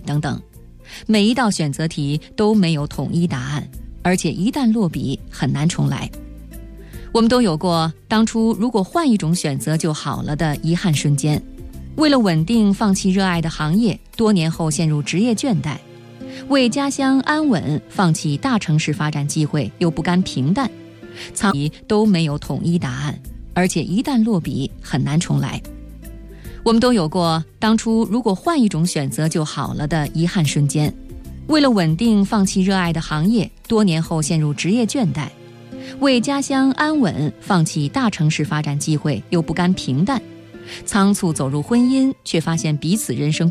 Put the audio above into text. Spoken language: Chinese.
等等。每一道选择题都没有统一答案，而且一旦落笔很难重来。我们都有过当初如果换一种选择就好了的遗憾瞬间，为了稳定放弃热爱的行业，多年后陷入职业倦怠，为家乡安稳放弃大城市发展机会又不甘平淡，都没有统一答案，而且一旦落笔很难重来。我们都有过当初如果换一种选择就好了的遗憾瞬间，为了稳定放弃热爱的行业，多年后陷入职业倦怠，为家乡安稳放弃大城市发展机会又不甘平淡，仓促走入婚姻，却发现彼此人生